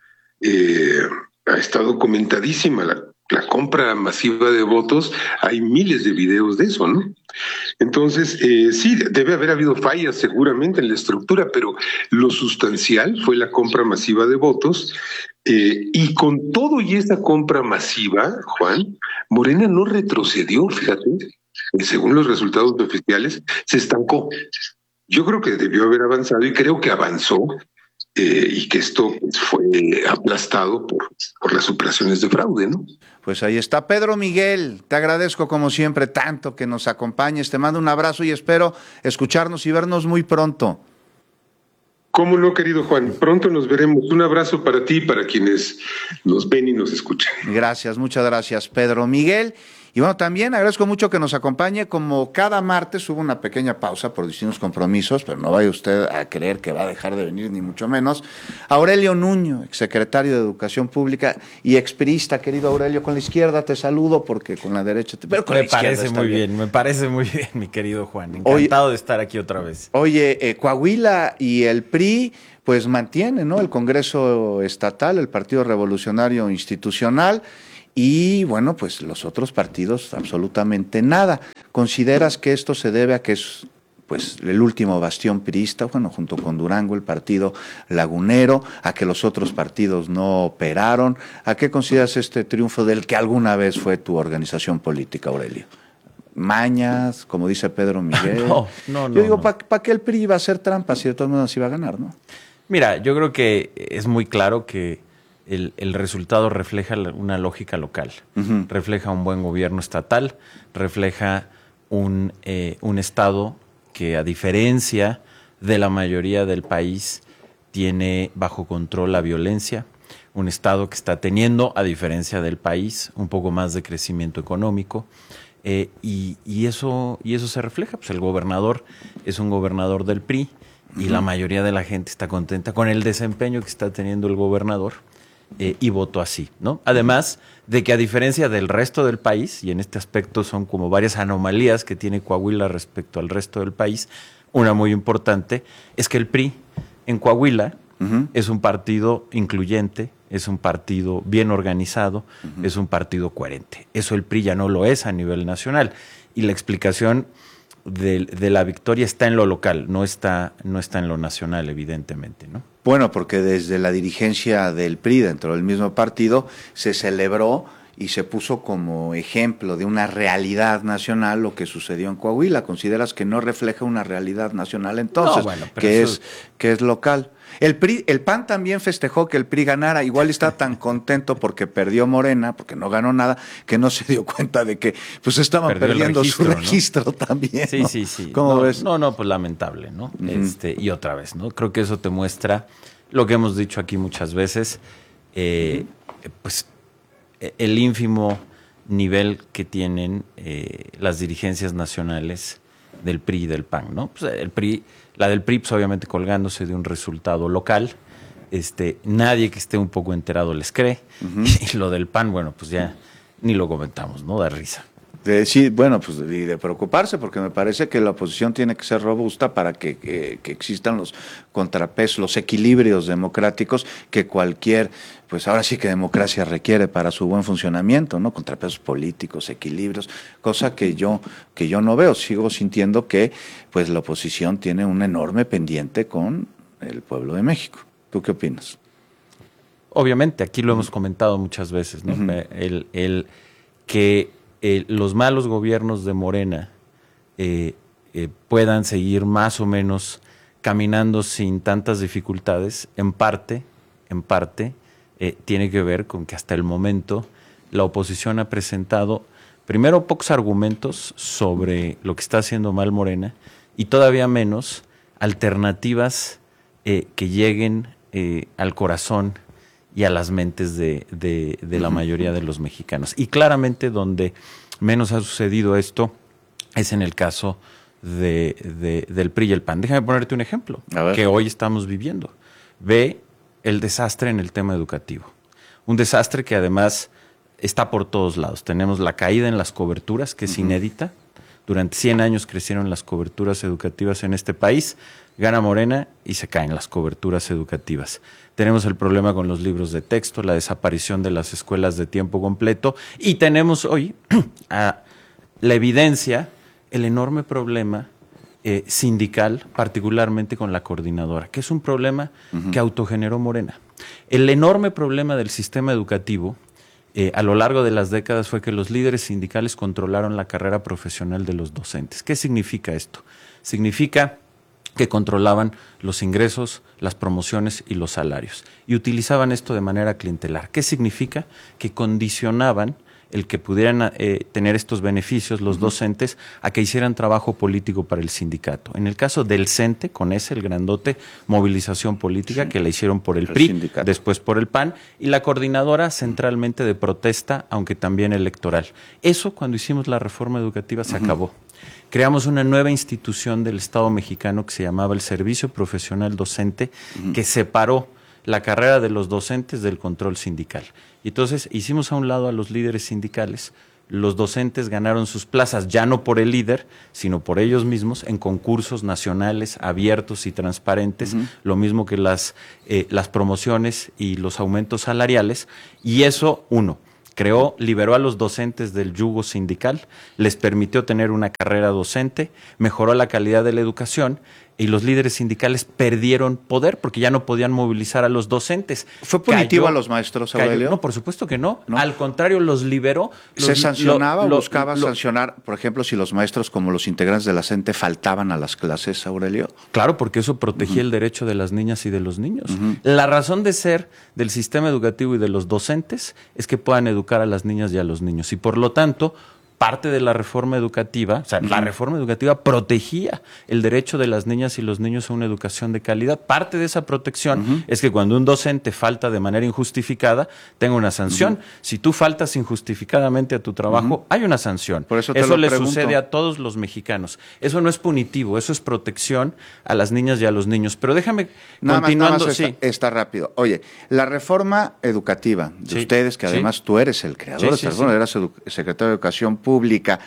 Está documentadísima la compra masiva de votos, hay miles de videos de eso, ¿no? Entonces, sí, debe haber habido fallas seguramente en la estructura, pero lo sustancial fue la compra masiva de votos, y con todo y esa compra masiva, Juan, Morena no retrocedió, fíjate, según los resultados oficiales, se estancó. Yo creo que debió haber avanzado y creo que avanzó, y que esto fue aplastado por las operaciones de fraude, ¿no? Pues ahí está. Pedro Miguel, te agradezco como siempre tanto que nos acompañes, te mando un abrazo y espero escucharnos y vernos muy pronto. ¿Cómo no, querido Juan? Pronto nos veremos. Un abrazo para ti y para quienes nos ven y nos escuchan. Gracias, muchas gracias, Pedro Miguel. Y bueno, también agradezco mucho que nos acompañe. Como cada martes hubo una pequeña pausa por distintos compromisos, pero no vaya usted a creer que va a dejar de venir, ni mucho menos. Aurelio Nuño, exsecretario de Educación Pública y expriista. Querido Aurelio, con la izquierda te saludo porque con la derecha te... Pero con me la parece muy bien, me parece muy bien, mi querido Juan. Encantado de estar aquí otra vez. Oye, Coahuila y el PRI pues mantienen, ¿no?, el Congreso Estatal, el Partido Revolucionario Institucional. Y bueno, pues los otros partidos absolutamente nada. ¿Consideras que esto se debe a que es pues el último bastión priista, bueno, junto con Durango, el partido lagunero, a que los otros partidos no operaron? ¿A qué consideras este triunfo del que alguna vez fue tu organización política, Aurelio? Mañas, como dice Pedro Miguel. No. Yo digo, ¿para qué el PRI iba a hacer trampas si de todas maneras iba a ganar, no? Mira, yo creo que es muy claro que el resultado refleja una lógica local, refleja un buen gobierno estatal, refleja un Estado que, a diferencia de la mayoría del país, tiene bajo control la violencia, un Estado que está teniendo, a diferencia del país, un poco más de crecimiento económico, y eso se refleja. Pues el gobernador es un gobernador del PRI y la mayoría de la gente está contenta con el desempeño que está teniendo el gobernador. Y votó así, ¿no? Además de que, a diferencia del resto del país, y en este aspecto son como varias anomalías que tiene Coahuila respecto al resto del país, una muy importante es que el PRI en Coahuila es un partido incluyente, es un partido bien organizado, es un partido coherente. Eso el PRI ya no lo es a nivel nacional. Y la explicación de la victoria está en lo local, no está en lo nacional, evidentemente, ¿no? Bueno, porque desde la dirigencia del PRI, dentro del mismo partido, se celebró y se puso como ejemplo de una realidad nacional lo que sucedió en Coahuila. ¿Consideras que no refleja una realidad nacional entonces, que es local? El PAN también festejó que el PRI ganara, igual está tan contento porque perdió Morena, porque no ganó nada, que no se dio cuenta de que pues estaban perdiendo su registro, ¿no? También, ¿no? Sí. ¿Cómo ves? No, pues lamentable, ¿no? Y otra vez, ¿no? Creo que eso te muestra lo que hemos dicho aquí muchas veces, pues el ínfimo nivel que tienen las dirigencias nacionales del PRI y del PAN, ¿no? Pues la del PRI, pues obviamente colgándose de un resultado local, nadie que esté un poco enterado les cree, y lo del PAN, bueno, pues ya ni lo comentamos, ¿no? Da risa. Sí, bueno, pues de preocuparse, porque me parece que la oposición tiene que ser robusta para que existan los contrapesos, los equilibrios democráticos que cualquier, pues ahora sí que democracia requiere para su buen funcionamiento, ¿no? Contrapesos políticos, equilibrios, cosa que yo no veo. Sigo sintiendo que pues la oposición tiene un enorme pendiente con el pueblo de México. ¿Tú qué opinas? Obviamente, aquí lo hemos comentado muchas veces, ¿no? Que los malos gobiernos de Morena puedan seguir más o menos caminando sin tantas dificultades, en parte, tiene que ver con que hasta el momento la oposición ha presentado, primero, pocos argumentos sobre lo que está haciendo mal Morena, y todavía menos alternativas que lleguen al corazón y a las mentes de la mayoría de los mexicanos. Y claramente donde menos ha sucedido esto es en el caso del PRI y el PAN. Déjame ponerte un ejemplo que hoy estamos viviendo. Ve el desastre en el tema educativo. Un desastre que además está por todos lados. Tenemos la caída en las coberturas, que es inédita. Durante 100 años crecieron las coberturas educativas en este país. Gana Morena y se caen las coberturas educativas. Tenemos el problema con los libros de texto, la desaparición de las escuelas de tiempo completo, y tenemos hoy la evidencia, el enorme problema sindical, particularmente con la coordinadora, que es un problema que autogeneró Morena. El enorme problema del sistema educativo a lo largo de las décadas fue que los líderes sindicales controlaron la carrera profesional de los docentes. ¿Qué significa esto? Significa que controlaban los ingresos, las promociones y los salarios, y utilizaban esto de manera clientelar. ¿Qué significa? Que condicionaban el que pudieran tener estos beneficios los docentes a que hicieran trabajo político para el sindicato. En el caso del CENTE, con ese, el grandote, movilización política que la hicieron por el PRI, sindicato. Después por el PAN, y la coordinadora centralmente de protesta, aunque también electoral. Eso, cuando hicimos la reforma educativa, se acabó. Creamos una nueva institución del Estado mexicano que se llamaba el Servicio Profesional Docente, que separó la carrera de los docentes del control sindical. Y entonces hicimos a un lado a los líderes sindicales. Los docentes ganaron sus plazas ya no por el líder, sino por ellos mismos en concursos nacionales abiertos y transparentes, lo mismo que las promociones y los aumentos salariales. Y eso, liberó a los docentes del yugo sindical, les permitió tener una carrera docente, mejoró la calidad de la educación, y los líderes sindicales perdieron poder porque ya no podían movilizar a los docentes. ¿Fue punitivo a los maestros, Aurelio? No, por supuesto que no. Al contrario, los liberó. ¿Se sancionaba o buscaba sancionar, por ejemplo, si los maestros como los integrantes de la CENTE faltaban a las clases, Aurelio? Claro, porque eso protegía el derecho de las niñas y de los niños. La razón de ser del sistema educativo y de los docentes es que puedan educar a las niñas y a los niños. Y por lo tanto, parte de la reforma educativa, la reforma educativa protegía el derecho de las niñas y los niños a una educación de calidad. Parte de esa protección es que cuando un docente falta de manera injustificada, tenga una sanción. Si tú faltas injustificadamente a tu trabajo, hay una sanción. Por eso le sucede a todos los mexicanos. Eso no es punitivo, eso es protección a las niñas y a los niños. Pero déjame, continuando. Está rápido. Oye, la reforma educativa de ustedes, que además tú eres el creador de esta reforma, eras secretario de Educación Pública,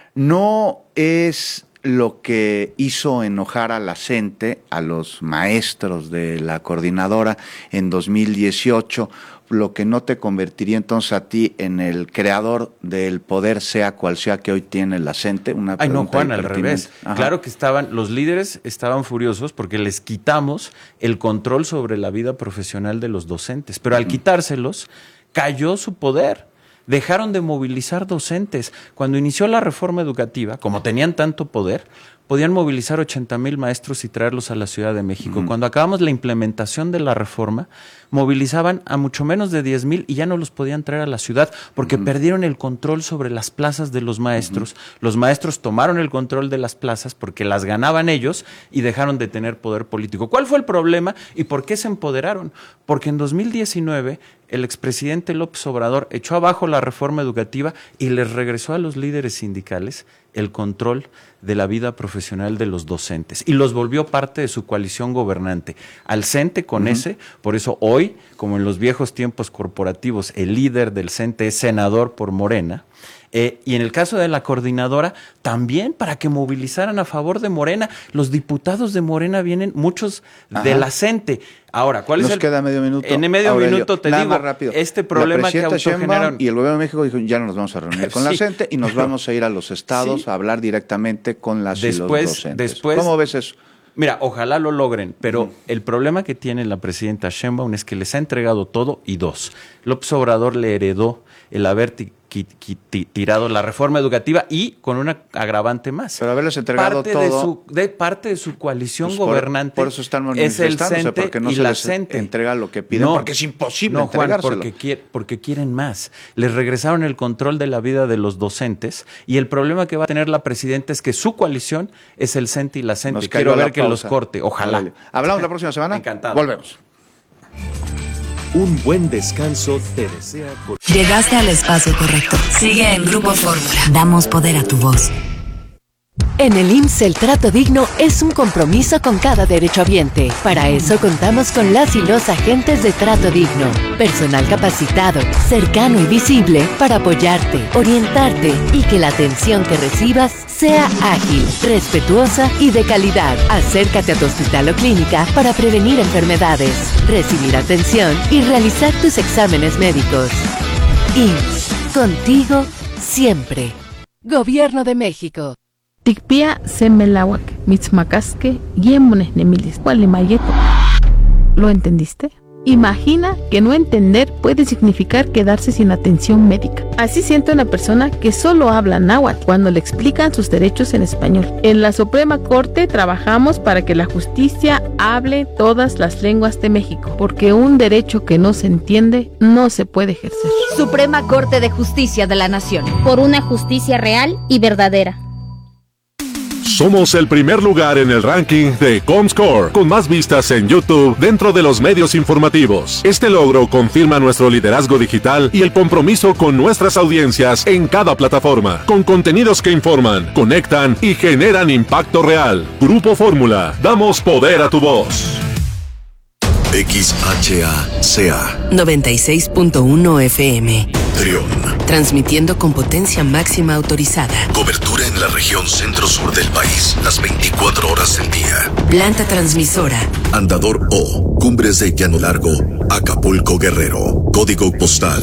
no es lo que hizo enojar a la CENTE, a los maestros de la coordinadora en 2018, lo que no te convertiría entonces a ti en el creador del poder, sea cual sea que hoy tiene la CENTE. Juan, al revés. Claro que los líderes estaban furiosos porque les quitamos el control sobre la vida profesional de los docentes, pero al quitárselos, cayó su poder. Dejaron de movilizar docentes. Cuando inició la reforma educativa, como tenían tanto poder, podían movilizar 80,000 maestros y traerlos a la Ciudad de México. Cuando acabamos la implementación de la reforma, movilizaban a mucho menos de 10,000 y ya no los podían traer a la ciudad porque perdieron el control sobre las plazas de los maestros. Los maestros tomaron el control de las plazas porque las ganaban ellos y dejaron de tener poder político. ¿Cuál fue el problema y por qué se empoderaron? Porque en 2019 el expresidente López Obrador echó abajo la reforma educativa y les regresó a los líderes sindicales el control de la vida profesional de los docentes y los volvió parte de su coalición gobernante. Al CENTE con por eso hoy, como en los viejos tiempos corporativos, el líder del CENTE es senador por Morena. Y en el caso de la coordinadora, también para que movilizaran a favor de Morena. Los diputados de Morena vienen muchos de la CENTE. Ahora, ¿cuál es el...? Nos queda medio minuto. En medio minuto te digo, este problema que autogeneraron... Y el gobierno de México dijo, ya no nos vamos a reunir con la CENTE y nos vamos a ir a los estados a hablar directamente con las y los docentes. ¿Cómo ves eso? Mira, ojalá lo logren, pero el problema que tiene la presidenta Sheinbaum es que les ha entregado todo y López Obrador le heredó el haber tirado la reforma educativa y con una agravante más. Pero haberles entregado todo... parte de su coalición gobernante por eso están manifestándose, porque no se les entrega lo que piden, porque es imposible entregárselo. Juan, porque quieren más. Les regresaron el control de la vida de los docentes y el problema que va a tener la presidenta es que su coalición es el CENTE y la CENTE. Quiero ver que los corte, ojalá. Hablamos la próxima semana. Encantado. Volvemos. Un buen descanso te desea. Llegaste al espacio correcto. Sigue en Grupo Fórmula. Damos poder a tu voz. En el IMSS el trato digno es un compromiso con cada derechohabiente. Para eso contamos con las y los agentes de trato digno. Personal capacitado, cercano y visible para apoyarte, orientarte y que la atención que recibas sea ágil, respetuosa y de calidad. Acércate a tu hospital o clínica para prevenir enfermedades, recibir atención y realizar tus exámenes médicos. IMSS, contigo siempre. Gobierno de México. Tikpia semelawak, mitzmacasque, yemones nemilis, cualimayeto. ¿Lo entendiste? Imagina que no entender puede significar quedarse sin atención médica. Así siente una persona que solo habla náhuatl cuando le explican sus derechos en español. En la Suprema Corte trabajamos para que la justicia hable todas las lenguas de México, porque un derecho que no se entiende no se puede ejercer. Suprema Corte de Justicia de la Nación. Por una justicia real y verdadera. Somos el primer lugar en el ranking de Comscore, con más vistas en YouTube dentro de los medios informativos. Este logro confirma nuestro liderazgo digital y el compromiso con nuestras audiencias en cada plataforma, con contenidos que informan, conectan y generan impacto real. Grupo Fórmula, damos poder a tu voz. XHACA 96.1 FM. Trión. Transmitiendo con potencia máxima autorizada. Cobertura en la región centro-sur del país, las 24 horas del día. Planta transmisora. Andador O, Cumbres de Llano Largo, Acapulco, Guerrero. Código postal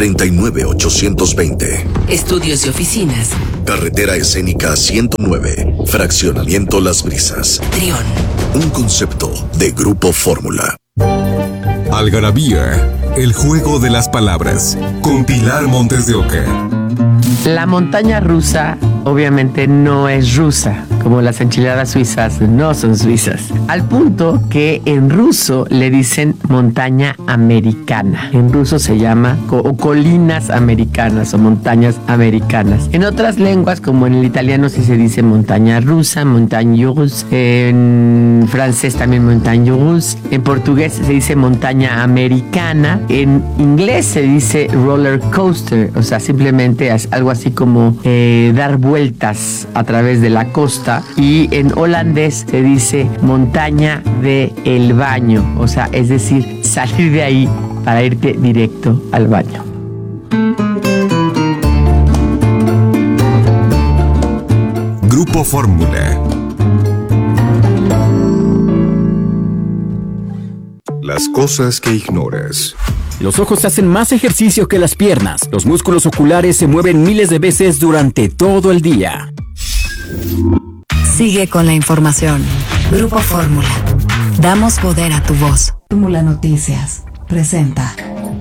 39820. Estudios y oficinas. Carretera Escénica 109, Fraccionamiento Las Brisas. Trión. Un concepto de Grupo Fórmula. Algarabía, el juego de las palabras, con Pilar Montes de Oca. La montaña rusa obviamente no es rusa, como las enchiladas suizas no son suizas. Al punto que en ruso le dicen montaña americana. En ruso se llama colinas americanas o montañas americanas. En otras lenguas, como en el italiano, sí se dice montaña rusa, montagne russe. En francés también montagne russe. En portugués se dice montaña americana. En inglés se dice roller coaster, o sea, simplemente es algo así como dar vueltas a través de la costa. Y en holandés se dice montaña de el baño, o sea, es decir, salir de ahí para irte directo al baño. Grupo Fórmula. Las cosas que ignoras. Los ojos hacen más ejercicio que las piernas. Los músculos oculares se mueven miles de veces durante todo el día. Sigue con la información. Grupo Fórmula. Damos poder a tu voz. Fórmula Noticias presenta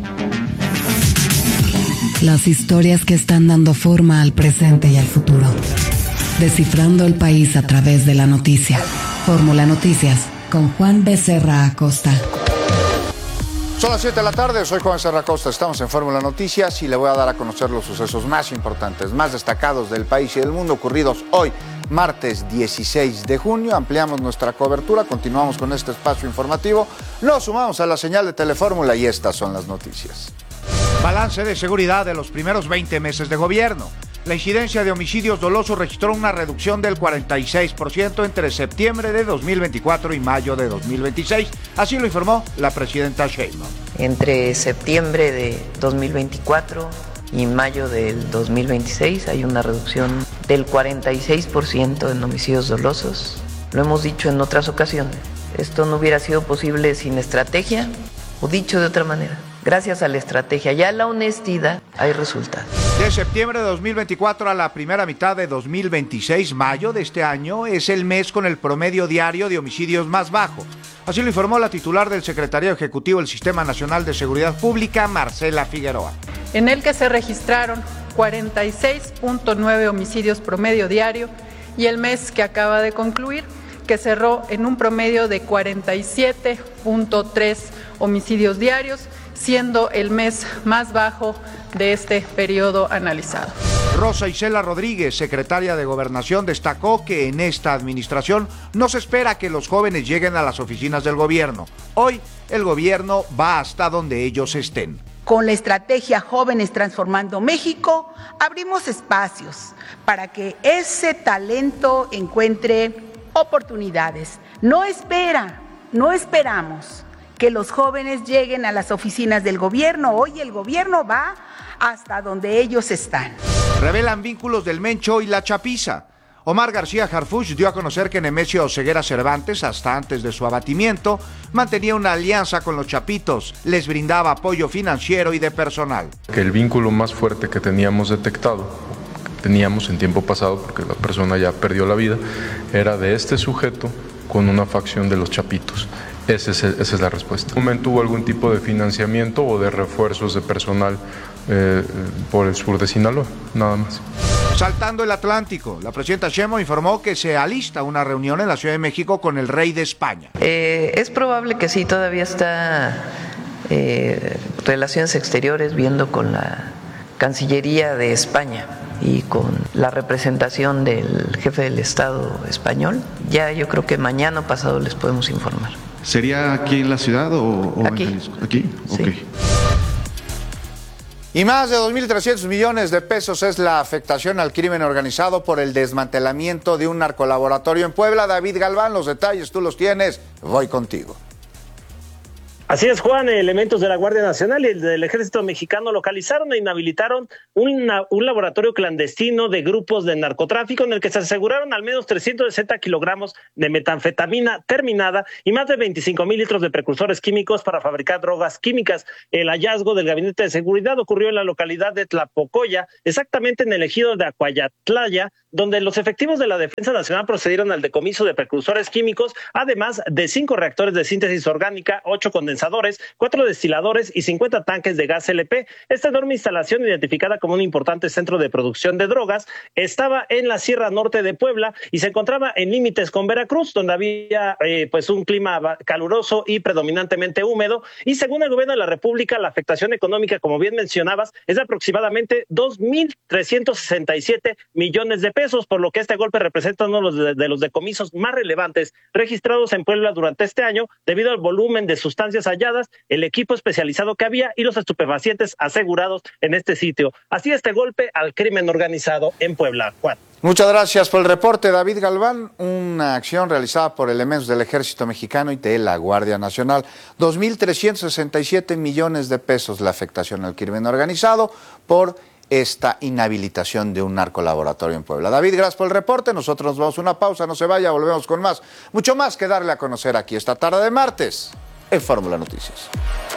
las historias que están dando forma al presente y al futuro. Descifrando el país a través de la noticia. Fórmula Noticias con Juan Becerra Acosta. Son las 7 de la tarde, soy Juan Becerra Acosta, estamos en Fórmula Noticias y le voy a dar a conocer los sucesos más importantes, más destacados del país y del mundo ocurridos hoy, martes 16 de junio. Ampliamos nuestra cobertura, continuamos con este espacio informativo, nos sumamos a la señal de Telefórmula y estas son las noticias. Balance de seguridad de los primeros 20 meses de gobierno. La incidencia de homicidios dolosos registró una reducción del 46% entre septiembre de 2024 y mayo de 2026. Así lo informó la presidenta Sheinbaum. Entre septiembre de 2024 y mayo del 2026 hay una reducción del 46% en homicidios dolosos. Lo hemos dicho en otras ocasiones. Esto no hubiera sido posible sin estrategia, o dicho de otra manera, gracias a la estrategia y a la honestidad hay resultados. De septiembre de 2024 a la primera mitad de 2026, mayo de este año, es el mes con el promedio diario de homicidios más bajo. Así lo informó la titular del Secretariado Ejecutivo del Sistema Nacional de Seguridad Pública, Marcela Figueroa. En el que se registraron 46.9 homicidios promedio diario y el mes que acaba de concluir, que cerró en un promedio de 47.3 homicidios diarios, siendo el mes más bajo de este periodo analizado. Rosa Isela Rodríguez, secretaria de Gobernación, destacó que en esta administración no se espera que los jóvenes lleguen a las oficinas del gobierno. Hoy el gobierno va hasta donde ellos estén. Con la estrategia Jóvenes Transformando México, abrimos espacios para que ese talento encuentre oportunidades. No esperamos que los jóvenes lleguen a las oficinas del gobierno. Hoy el gobierno va hasta donde ellos están. Revelan vínculos del Mencho y la Chapiza. Omar García Harfuch dio a conocer que Nemesio Ceguera Cervantes, hasta antes de su abatimiento, mantenía una alianza con los Chapitos, les brindaba apoyo financiero y de personal. Que el vínculo más fuerte que teníamos detectado, teníamos en tiempo pasado, porque la persona ya perdió la vida, era de este sujeto con una facción de los Chapitos. Esa es la respuesta. ¿En momento hubo algún tipo de financiamiento o de refuerzos de personal por el sur de Sinaloa? Nada más. Saltando el Atlántico, la presidenta Sheinbaum informó que se alista una reunión en la Ciudad de México con el rey de España. Es probable que sí, todavía está Relaciones Exteriores viendo con la Cancillería de España y con la representación del jefe del Estado español. Ya yo creo que mañana o pasado les podemos informar. ¿Sería aquí en la ciudad o aquí? En Jalisco? ¿Aquí? Sí. Ok. Y más de 2.300 millones de pesos es la afectación al crimen organizado por el desmantelamiento de un narcolaboratorio en Puebla. David Galván, los detalles tú los tienes. Voy contigo. Así es, Juan. Elementos de la Guardia Nacional y del Ejército Mexicano localizaron e inhabilitaron un laboratorio clandestino de grupos de narcotráfico en el que se aseguraron al menos 360 kilogramos de metanfetamina terminada y más de 25,000 litros de precursores químicos para fabricar drogas químicas. El hallazgo del Gabinete de Seguridad ocurrió en la localidad de Tlapocoya, exactamente en el ejido de Acuayatlaya, donde los efectivos de la Defensa Nacional procedieron al decomiso de precursores químicos, además de 5 reactores de síntesis orgánica, 8 condensadores, 4 destiladores y 50 tanques de gas LP. Esta enorme instalación, identificada como un importante centro de producción de drogas, estaba en la Sierra Norte de Puebla y se encontraba en límites con Veracruz, donde había pues un clima caluroso y predominantemente húmedo. Y según el gobierno de la República, la afectación económica, como bien mencionabas, es de aproximadamente 2.367 millones de pesos, por lo que este golpe representa uno de los decomisos más relevantes registrados en Puebla durante este año, debido al volumen de sustancias halladas, el equipo especializado que había y los estupefacientes asegurados en este sitio. Así este golpe al crimen organizado en Puebla. Juan. Muchas gracias por el reporte, David Galván. Una acción realizada por elementos del Ejército Mexicano y de la Guardia Nacional. 2.367 millones de pesos la afectación al crimen organizado por esta inhabilitación de un narcolaboratorio en Puebla. David, gracias por el reporte. Nosotros nos vamos a una pausa, no se vaya, volvemos con más. Mucho más que darle a conocer aquí esta tarde de martes en Fórmula Noticias.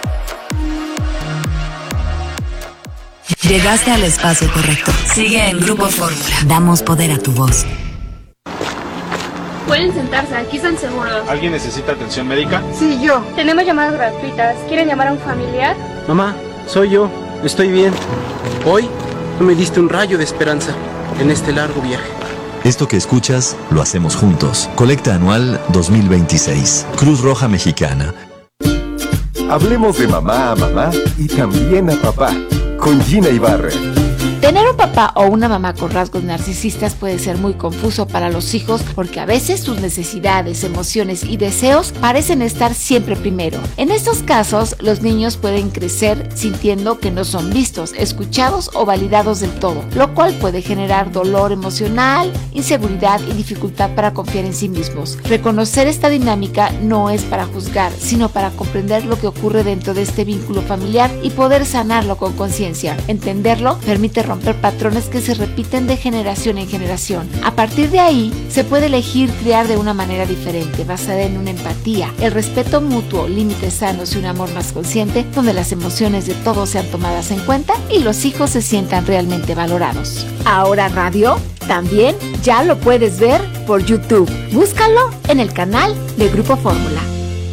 Llegaste al espacio correcto. Sigue en Grupo Fórmula. Damos poder a tu voz. Pueden sentarse, aquí están seguros. ¿Alguien necesita atención médica? Sí, yo. Tenemos llamadas gratuitas. ¿Quieren llamar a un familiar? Mamá, soy yo. Estoy bien. Hoy me diste un rayo de esperanza en este largo viaje. Esto que escuchas, lo hacemos juntos. Colecta anual 2026. Cruz Roja Mexicana. Hablemos de mamá a mamá y también a papá. Con Gina Ibarra. Tener un papá o una mamá con rasgos narcisistas puede ser muy confuso para los hijos porque a veces sus necesidades, emociones y deseos parecen estar siempre primero. En estos casos, los niños pueden crecer sintiendo que no son vistos, escuchados o validados del todo, lo cual puede generar dolor emocional, inseguridad y dificultad para confiar en sí mismos. Reconocer esta dinámica no es para juzgar, sino para comprender lo que ocurre dentro de este vínculo familiar y poder sanarlo con conciencia. Entenderlo permite romper patrones que se repiten de generación en generación. A partir de ahí, se puede elegir criar de una manera diferente, basada en una empatía, el respeto mutuo, límites sanos y un amor más consciente, donde las emociones de todos sean tomadas en cuenta y los hijos se sientan realmente valorados. Ahora Radio también ya lo puedes ver por YouTube. Búscalo en el canal de Grupo Fórmula.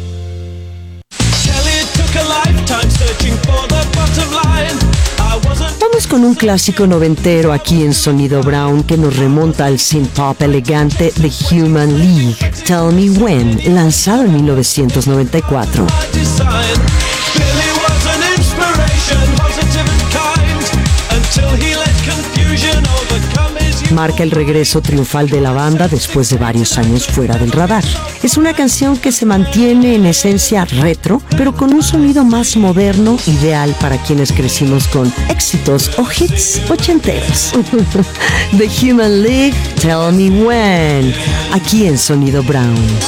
Vamos con un clásico noventero aquí en Sonido Brown que nos remonta al synth-pop elegante The Human League, Tell Me When, lanzado en 1994. Marca el regreso triunfal de la banda después de varios años fuera del radar. Es una canción que se mantiene en esencia retro, pero con un sonido más moderno, ideal para quienes crecimos con éxitos o hits ochenteros. The Human League, Tell Me When, aquí en Sonido Brown.